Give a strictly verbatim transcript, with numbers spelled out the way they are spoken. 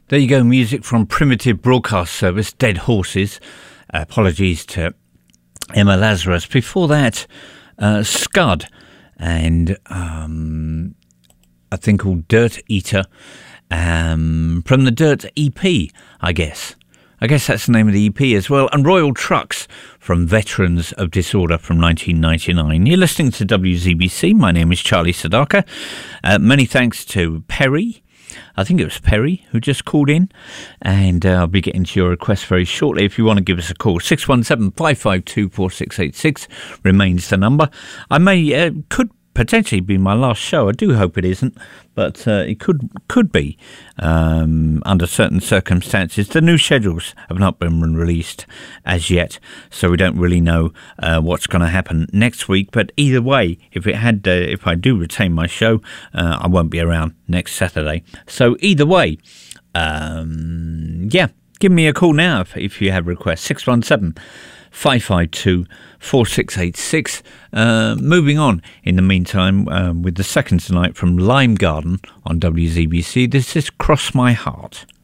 There you go, music from Primitive Broadcast Service, Dead Horses. Uh, apologies to Emma Lazarus. Before that, uh, Scud and um, a thing called Dirt Eater um, from the Dirt E P, I guess. I guess that's the name of the E P as well. And Royal Trucks from Veterans of Disorder from nineteen ninety-nine. You're listening to W Z B C. My name is Charlie Sadaka. Uh, many thanks to Perry. I think it was Perry who just called in, and uh, I'll be getting to your request very shortly. If you want to give us a call, six one seven, five five two, four six eight six remains the number. I may, uh, could potentially be my last show. I do hope it isn't, but uh, it could could be um, under certain circumstances. The new schedules have not been released as yet, so we don't really know uh, what's going to happen next week. But either way, if it had, uh, if I do retain my show, uh, I won't be around next Saturday. So either way, um, yeah, give me a call now if, if you have requests. six one seven, five five two, four six eight six. Uh, moving on in the meantime uh, with the second tonight from Lime Garden on W Z B C. This is Cross My Heart.